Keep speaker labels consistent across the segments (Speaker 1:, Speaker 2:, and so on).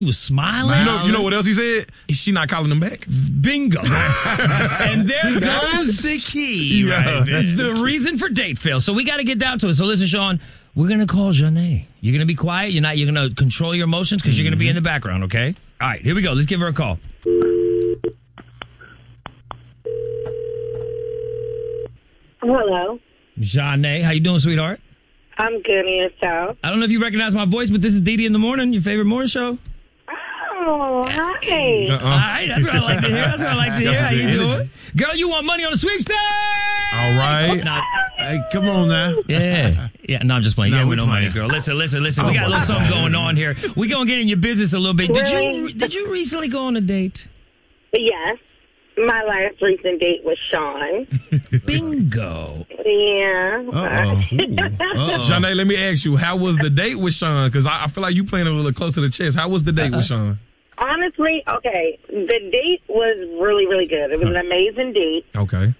Speaker 1: He was smiling.
Speaker 2: You know what else he said? She not calling him back.
Speaker 1: Bingo. And there goes
Speaker 3: the key.
Speaker 1: right there. The reason for date fail. So we got to get down to it. So listen, Sean, we're going to call Janae. You're going to be quiet. You're going to control your emotions because you're going to be in the background, okay? All right, here we go. Let's give her a call.
Speaker 4: Hello.
Speaker 1: Janae, how you doing, sweetheart?
Speaker 4: I'm good, and yourself?
Speaker 1: I don't know if you recognize my voice, but this is Didi in the Morning, your favorite morning show.
Speaker 4: Oh, hi.
Speaker 1: All right, that's what I like to hear. How you doing? Girl, you want money on the sweepstakes?
Speaker 2: All right.
Speaker 1: No.
Speaker 3: Hey, come on now.
Speaker 1: Yeah. No, I'm just playing.
Speaker 3: No,
Speaker 1: Yeah,
Speaker 3: we
Speaker 1: with no money,
Speaker 3: playing.
Speaker 1: girl. Listen. We got a little something going on here. We gonna get in your business a little bit.
Speaker 4: Really?
Speaker 1: Did you recently go on a date?
Speaker 4: Yes. My last recent date was Sean.
Speaker 1: Bingo.
Speaker 4: Yeah.
Speaker 2: Janae, let me ask you, how was the date with Sean? Because I feel like you playing a little close to the chest. How was the date with Sean?
Speaker 4: Honestly, okay, the date was really, really good. It was an amazing date.
Speaker 2: Okay.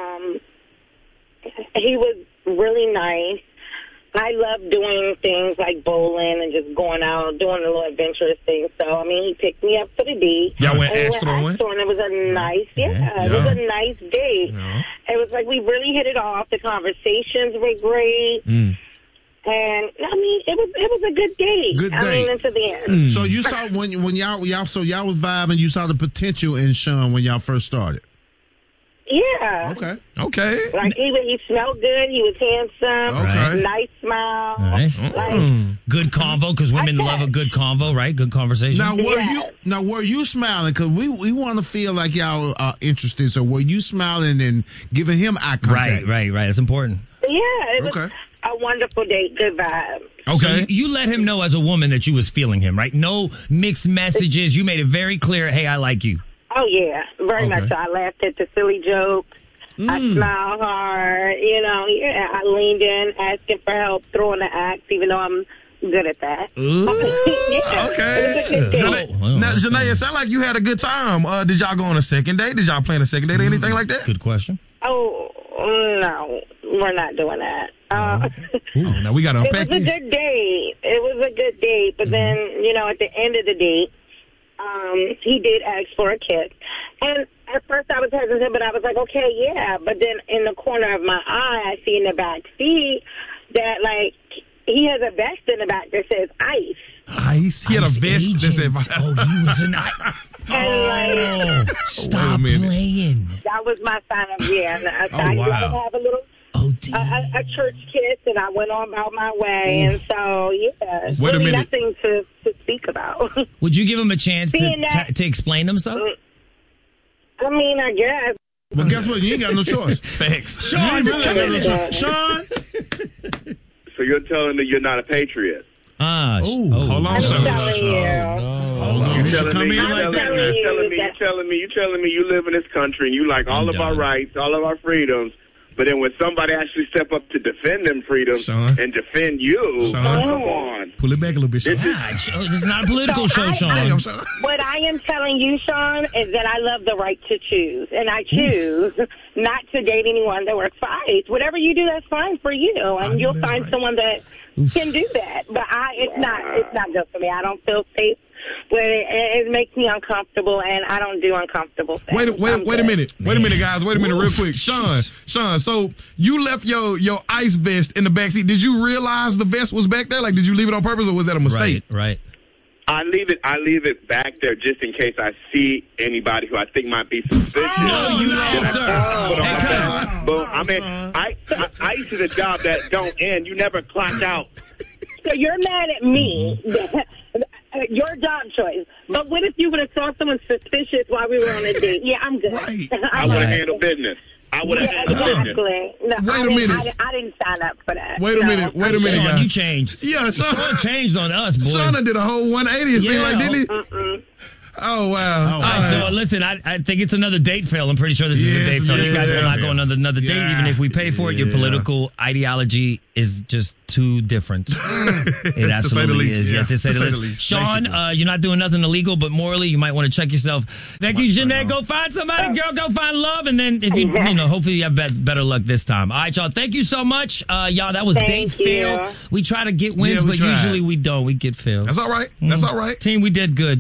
Speaker 4: He was really nice. I love doing things like bowling and just going out, doing a little adventurous things. So, I mean, he picked me up for the date.
Speaker 2: Y'all went
Speaker 4: And
Speaker 2: axe throwing?
Speaker 4: And it was a nice, it was a nice date.
Speaker 2: Yeah.
Speaker 4: It was like we really hit it off. The conversations were great. And, I mean, it was a good date.
Speaker 3: Good
Speaker 4: I
Speaker 3: date.
Speaker 4: mean, into the end.
Speaker 3: So you saw when y'all was vibing, you saw the potential in Sean when y'all first started.
Speaker 4: Yeah.
Speaker 3: Okay.
Speaker 4: Like, he smelled good. He was handsome.
Speaker 3: Okay.
Speaker 4: Nice smile.
Speaker 1: Nice.
Speaker 4: Like,
Speaker 1: Good convo, because women love a good convo, right? Good conversation.
Speaker 3: Now were you smiling? Because we want to feel like y'all are interested. So were you smiling and giving him eye contact?
Speaker 1: Right. It's important.
Speaker 4: yeah, it was a wonderful date. Good vibe.
Speaker 2: Okay.
Speaker 1: So you let him know as a woman that you was feeling him, right? No mixed messages. You made it very clear, hey, I like you.
Speaker 4: Oh, yeah, very much so. I laughed at the silly jokes. I smiled hard. I leaned in, asking for help, throwing the axe, even though I'm good at that.
Speaker 2: Okay. Now, Janae, it sounded like you had a good time. Did y'all go on a second date? Did y'all plan a second date or anything like that?
Speaker 1: Good question.
Speaker 4: Oh, no, we're not doing that.
Speaker 2: Now we got to unpack
Speaker 4: It was a good date. But then, at the end of the date, he did ask for a kiss. And at first I was hesitant, but I was like, okay, yeah. But then in the corner of my eye, I see in the back seat that, like, he has a vest in the back that says ICE.
Speaker 2: Ice? He had a vest that said...
Speaker 1: Oh, he was an ice. Stop playing.
Speaker 4: That was my sign of, I gotta have a little... a church kiss, and I went on about my way, and so
Speaker 2: Wait a minute.
Speaker 4: Nothing to speak about.
Speaker 1: Would you give him a chance to explain himself?
Speaker 4: I mean, I guess.
Speaker 3: Well, guess what? You ain't got no choice.
Speaker 2: Facts.
Speaker 3: Sean, Sean.
Speaker 5: So you're telling me you're not a patriot?
Speaker 2: Hold on, sir.
Speaker 4: I'm telling you.
Speaker 3: Hold on.
Speaker 5: You telling me you live in this country and you like all of our rights, all of our freedoms. But then when somebody actually step up to defend them freedoms and defend you, come on.
Speaker 2: Pull it back a little bit, Sean.
Speaker 1: This is not a political show, Sean.
Speaker 4: What I am telling you, Sean, is that I love the right to choose. And I choose not to date anyone that works for ICE. Whatever you do, that's fine for you. And you'll find someone that can do that. But it's not good for me. I don't feel safe. It makes me uncomfortable, and I don't do uncomfortable things.
Speaker 2: Wait a minute. Wait a minute, guys. Wait a minute real quick. Sean, so you left your ice vest in the backseat. Did you realize the vest was back there? Like, did you leave it on purpose, or was that a mistake?
Speaker 1: Right.
Speaker 5: I leave it back there just in case I see anybody who I think might be suspicious.
Speaker 1: No, you don't, sir.
Speaker 5: ICE is a job that don't end. You never clock out.
Speaker 4: So you're mad at me. Your job choice. But what if you would have saw someone suspicious while we were on a date? Yeah, I'm good.
Speaker 2: Right.
Speaker 5: I would have handled business.
Speaker 4: Exactly. No,
Speaker 2: Wait a minute.
Speaker 4: I didn't sign up for that.
Speaker 2: Wait a minute,
Speaker 1: Sean,
Speaker 2: guys.
Speaker 1: you changed.
Speaker 2: Yeah,
Speaker 1: Sean changed on us, boy.
Speaker 2: Sean did a whole 180, it seemed like, didn't he? Oh, wow.
Speaker 1: All right, so listen, I think it's another date fail. I'm pretty sure this is a date fail. These guys will not go on another date, even if we pay for it. Your political ideology is just too different. It absolutely is. Yeah, to say the least. Sean, you're not doing nothing illegal, but morally, you might want to check yourself. Thank you, Jeanette. Go find somebody, girl. Go find love, and then if you hopefully you have better luck this time. All right, y'all. Thank you so much, y'all. That was date fail. We try to get wins, but usually we don't. We get fails.
Speaker 2: That's all right. That's all right.
Speaker 1: Team, we did good.